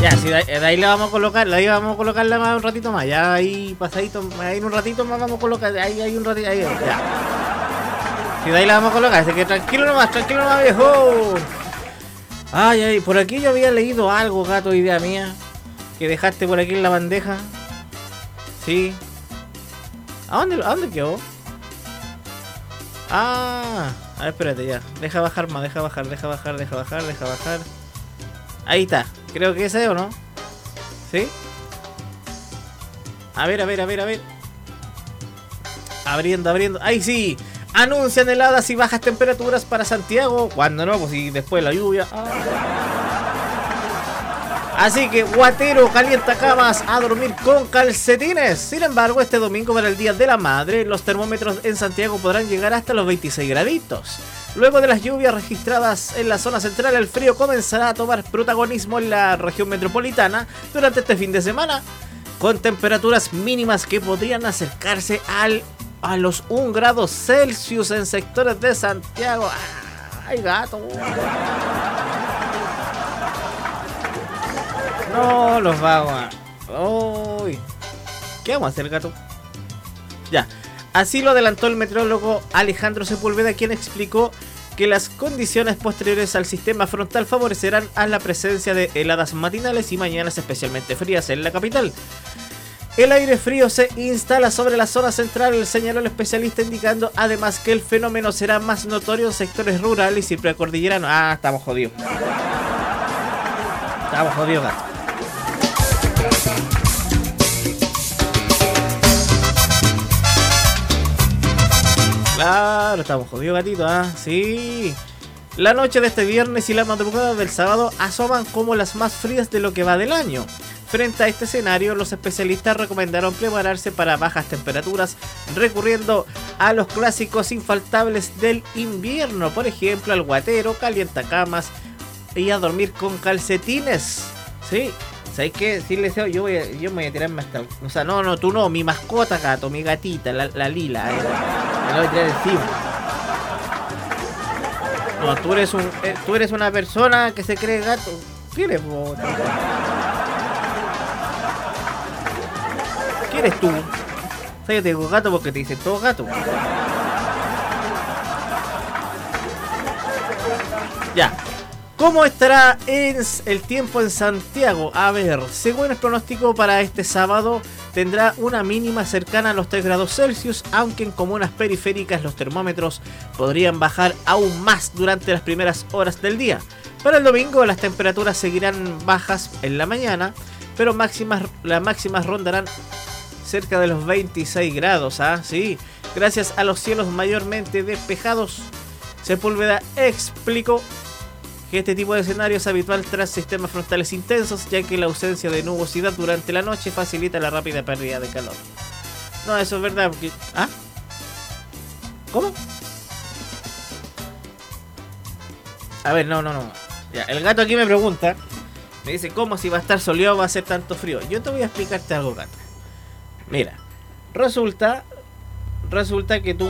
Ya, si de ahí la vamos a colocar, la más un ratito más. Ya ahí pasadito, ahí en un ratito más vamos a colocar. Ahí hay un ratito, ahí ya. Si de ahí la vamos a colocar, así que tranquilo nomás, viejo. Ay, ay, por aquí yo había leído algo, gato, idea mía. Que dejaste por aquí en la bandeja. Sí. ¿A dónde quedó? Ah, a ver, espérate ya. Deja bajar más, deja bajar. Ahí está. Creo que ese, ¿o no? ¿Sí? A ver. Abriendo. ¡Ahí sí! Anuncian heladas y bajas temperaturas para Santiago. ¿Cuándo no? Pues y después la lluvia. Así que Guatero calienta camas a dormir con calcetines. Sin embargo, este domingo para el Día de la Madre, los termómetros en Santiago podrán llegar hasta los 26 graditos. Luego de las lluvias registradas en la zona central, el frío comenzará a tomar protagonismo en la región metropolitana durante este fin de semana, con temperaturas mínimas que podrían acercarse a los 1 grado Celsius en sectores de Santiago. ¡Ay, gato! No, los vagos. ¡Uy! ¿Qué vamos a hacer, gato? Ya. Así lo adelantó el meteorólogo Alejandro Sepúlveda, quien explicó que las condiciones posteriores al sistema frontal favorecerán a la presencia de heladas matinales y mañanas especialmente frías en la capital. El aire frío se instala sobre la zona central, señaló el especialista, indicando además que el fenómeno será más notorio en sectores rurales y precordilleranos. Estamos jodidos. Gato. Claro, estamos jodidos, gatito, sí. La noche de este viernes y la madrugada del sábado asoman como las más frías de lo que va del año. Frente a este escenario, los especialistas recomendaron prepararse para bajas temperaturas, recurriendo a los clásicos infaltables del invierno, por ejemplo, al guatero, calientacamas y a dormir con calcetines. Sí. ¿Sabes qué? Si le deseo, yo me voy a tirarme hasta... O sea, no, tú no, mi mascota, gato, mi gatita, la Lila. Me la voy a tirar encima. No, tú eres una persona que se cree gato. ¿Qué eres vos? ¿Qué eres tú? O sea, yo te digo gato porque te dicen todo gato. Ya. ¿Cómo estará el tiempo en Santiago? A ver, según el pronóstico para este sábado, tendrá una mínima cercana a los 3 grados Celsius, aunque en comunas periféricas los termómetros podrían bajar aún más durante las primeras horas del día. Para el domingo las temperaturas seguirán bajas en la mañana, pero las máximas rondarán cerca de los 26 grados, sí, gracias a los cielos mayormente despejados. Sepúlveda explicó que este tipo de escenario es habitual tras sistemas frontales intensos, ya que la ausencia de nubosidad durante la noche facilita la rápida pérdida de calor. No, eso es verdad, porque... ¿Cómo? A ver, no. Ya, el gato aquí me pregunta, me dice, ¿cómo si va a estar soleado va a hacer tanto frío? Yo te voy a explicarte algo, gato. Mira, resulta que tú